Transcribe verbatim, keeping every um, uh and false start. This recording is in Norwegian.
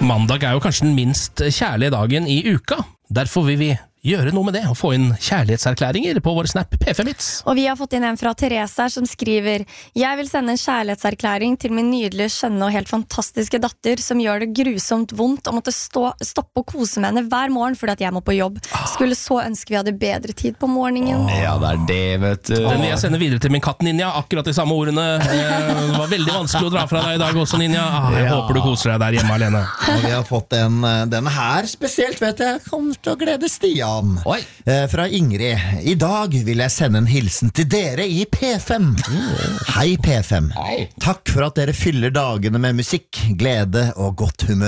Mandag er jo kanskje den minst kjærlige dagen i uka. Derfor vil vi gjøre noe med det, og få inn kjærlighetserklæringer på vår Snap P fem Hits. Og vi har fått inn en fra Therese her som skriver: Jeg vil sende en kjærlighetserklæring til min nydelige, skjønne og helt fantastiske datter, som gjør det grusomt vondt å måtte stå, stoppe og kose med henne hver morgen fordi at jeg må på jobb. Skulle så ønske vi hadde bedre tid på morgenen. Ja, det er det, vet du. Den vil jeg sende videre til min katt Ninja, akkurat de samme ordene. Det var veldig vanskelig å dra fra deg i dag også, Ninja. Jeg Ja. håper du koser deg der hjemme alene. Og vi har fått en, den her spesielt, vet jeg, kommer til å glede Stian. Oi. Eh, Fra Ingrid. I dag vil jeg sende en hilsen til dere i P fem. Hei P fem. Hei. Takk for at dere fyller dagene med musikk, glede og godt humør.